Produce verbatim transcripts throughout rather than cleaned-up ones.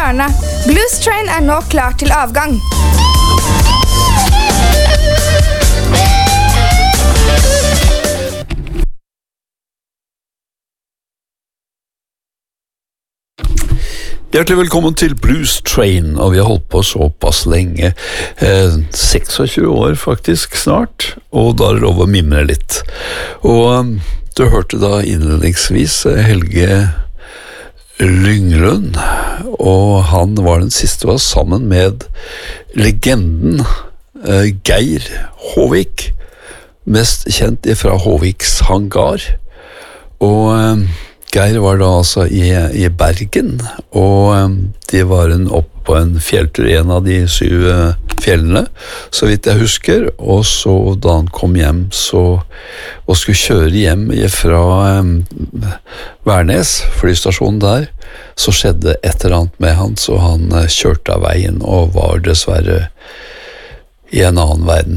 hjørne. Blues Train er nå klar til avgang. Hjertelig velkommen til Blues Train, og vi har holdt på såpass lenge, eh, seksogtjue år faktisk snart, og da er det lov å mimre litt. Og um, du hørte da innledningsvis Helge Lynglund, og han var den siste var sammen med legenden eh, Geir Håvik, mest kjent fra Håviks hangar, og um, Geir var da altså i, i Bergen, og um, de var en opp på en fjelltur, en av de syv uh, fjellene, så vidt jeg husker, og så da han kom hjem så, og skulle kjøre hjem fra um, Værnes, flystasjonen der, så skjedde et eller annet med han, så han uh, kjørte av veien og var dessverre i en annen verden.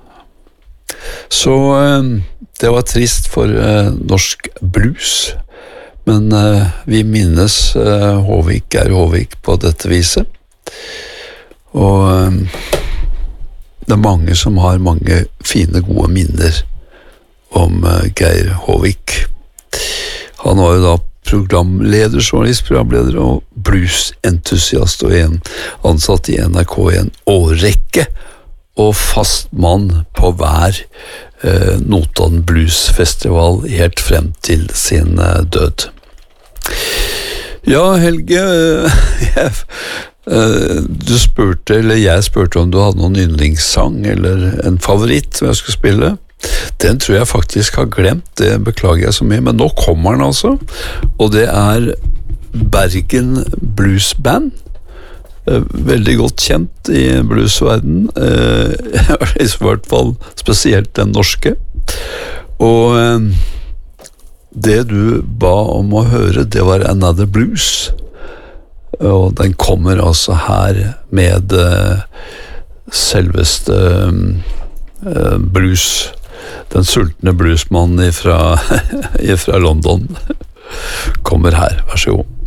Så um, det var trist for uh, norsk blues, men uh, vi minnes uh, Håvik, Geir Håvik på dette viset. Og um, det er mange som har mange fine, gode minner om uh, Geir Håvik. Han var jo da programleder, journalist, programleder og bluesentusiast, og en ansatt i N R K i en årrekke, og fast mann på hver uh, Notodden Blues Festival helt frem til sin uh, død. Ja, Helge, jeg, du spurte, eller jeg spurte om du hadde noen yndlingssang eller en favoritt som jeg skulle spille. Den tror jeg faktisk har glemt, det beklager jeg så mye, men nå kommer den altså, og det er Bergen Blues Band. Veldig godt kjent i bluesverden, i hvert fall spesielt den norske, og det du ba om å høre, det var Another Blues, og den kommer altså her med uh, selveste uh, blues, den sultne bluesmannen fra, fra London, kommer her, vær så god.